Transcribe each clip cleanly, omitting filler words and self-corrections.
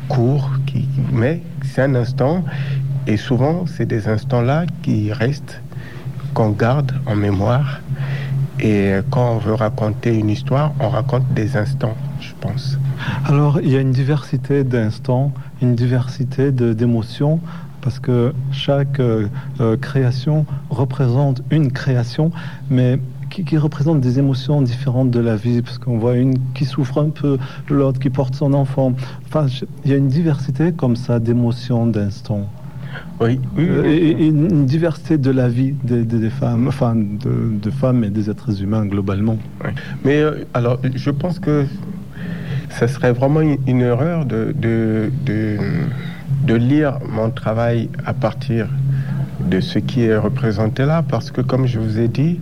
court, mais c'est un instant. Et souvent, c'est des instants-là qui restent, qu'on garde en mémoire. Et quand on veut raconter une histoire, on raconte des instants, je pense. Alors, il y a une diversité d'instants, une diversité d'émotions, parce que chaque création représente une création, mais qui représente des émotions différentes de la vie, parce qu'on voit une qui souffre un peu, l'autre qui porte son enfant. Enfin, il y a une diversité comme ça d'émotions, d'instants. Oui. Et une diversité de la vie des femmes, enfin de femmes et des êtres humains globalement. Oui. Mais alors, je pense que ça serait vraiment une erreur de lire mon travail à partir de ce qui est représenté là, parce que comme je vous ai dit,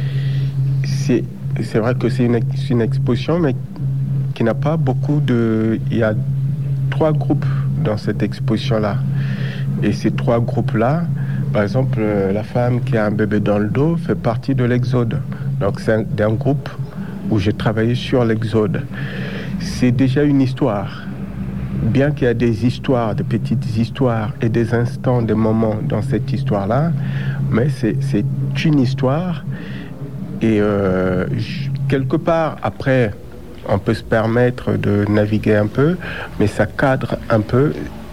c'est vrai que c'est une exposition, mais qui n'a pas beaucoup de... Il y a 3 groupes dans cette exposition-là. Et ces 3 groupes-là, par exemple, la femme qui a un bébé dans le dos fait partie de l'Exode. Donc c'est un groupe où j'ai travaillé sur l'Exode. C'est déjà une histoire. Bien qu'il y a des histoires, des petites histoires et des instants, des moments dans cette histoire-là, mais c'est une histoire. Et quelque part, après, on peut se permettre de naviguer un peu, mais ça cadre un peu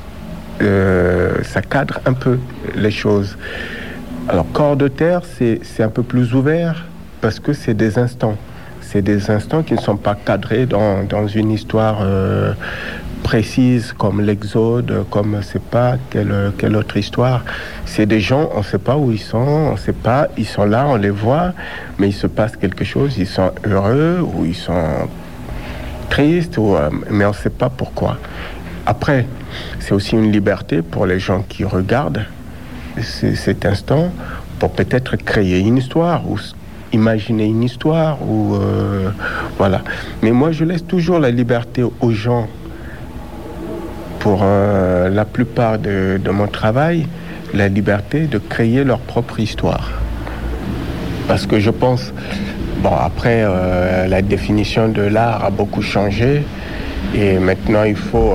les choses. Alors, Corps de terre, c'est un peu plus ouvert parce que c'est des instants. C'est des instants qui ne sont pas cadrés dans une histoire précise comme l'Exode, comme je sais pas quelle autre histoire. C'est des gens, on ne sait pas où ils sont, on ne sait pas, ils sont là, on les voit, mais il se passe quelque chose, ils sont heureux ou ils sont tristes, mais on ne sait pas pourquoi. Après, c'est aussi une liberté pour les gens qui regardent cet instant pour peut-être créer une histoire ou imaginer une histoire ou voilà. Mais moi, je laisse toujours la liberté aux gens. Pour la plupart de mon travail, la liberté de créer leur propre histoire. Parce que je pense, bon, après, la définition de l'art a beaucoup changé. Et maintenant, il faut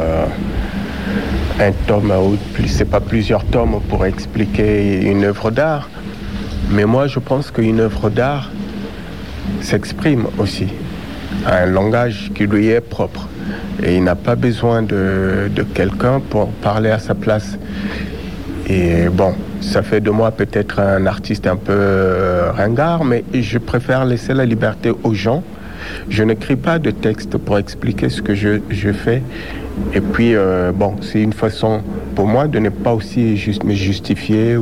un tome, ou c'est pas plusieurs tomes pour expliquer une œuvre d'art. Mais moi, je pense qu'une œuvre d'art s'exprime aussi à un langage qui lui est propre. Et il n'a pas besoin de quelqu'un pour parler à sa place. Et bon, ça fait de moi peut-être un artiste un peu ringard, mais je préfère laisser la liberté aux gens. Je n'écris pas de texte pour expliquer ce que je fais. Et puis, bon, c'est une façon pour moi de ne pas aussi me justifier.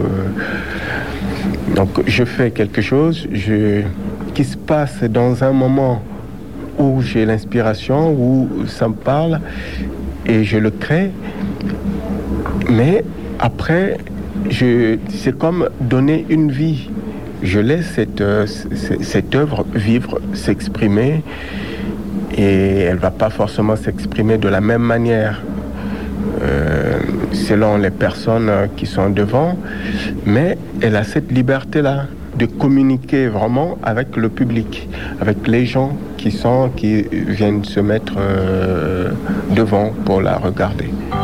Donc, je fais quelque chose qui se passe dans un moment où j'ai l'inspiration, où ça me parle, et je le crée. Mais après, c'est comme donner une vie. Je laisse cette œuvre vivre, s'exprimer, et elle ne va pas forcément s'exprimer de la même manière selon les personnes qui sont devant, mais elle a cette liberté-là de communiquer vraiment avec le public, avec les gens qui viennent se mettre devant pour la regarder.